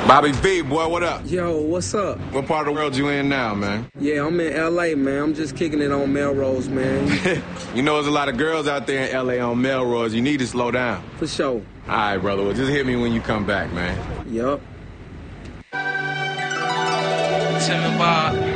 Bobby V, boy, what up? Yo, what's up? What part of the world you in now, man? Yeah, I'm in L.A., man. I'm just kicking it on Melrose, man. You know there's a lot of girls out there in L.A. on Melrose. You need to slow down. For sure. All right, brother. Well, just hit me when you come back, man. Yup. Tim and Bob.